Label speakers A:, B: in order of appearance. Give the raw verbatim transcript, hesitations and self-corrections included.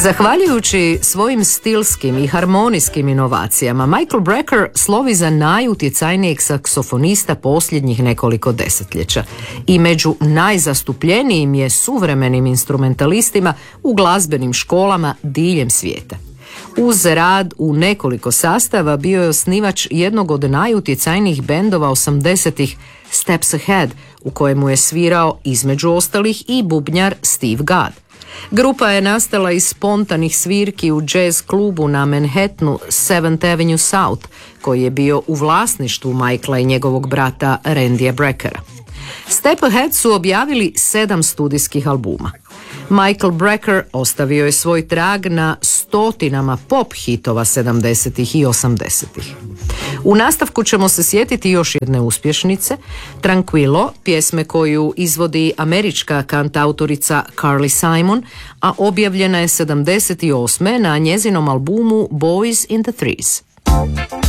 A: Zahvaljujući svojim stilskim i harmonijskim inovacijama, Michael Brecker slovi za najutjecajnijeg saksofonista posljednjih nekoliko desetljeća i među najzastupljenijim je suvremenim instrumentalistima u glazbenim školama diljem svijeta. Uz rad u nekoliko sastava bio je osnivač jednog od najutjecajnijih bendova osamdesetih, Steps Ahead, u kojemu je svirao između ostalih i bubnjar Steve Gadd. Grupa je nastala iz spontanih svirki u jazz klubu na Manhattanu Seventh Avenue South, koji je bio u vlasništvu Michaela i njegovog brata Randya Breckera. Step Ahead su objavili sedam studijskih albuma. Michael Brecker ostavio je svoj trag na stotinama pop hitova sedamdesetih i osamdesetih. U nastavku ćemo se sjetiti još jedne uspješnice, Tranquilo, pjesme koju izvodi američka kantautorica Carly Simon, a objavljena je sedamdeset osme na njezinom albumu Boys in the Threes.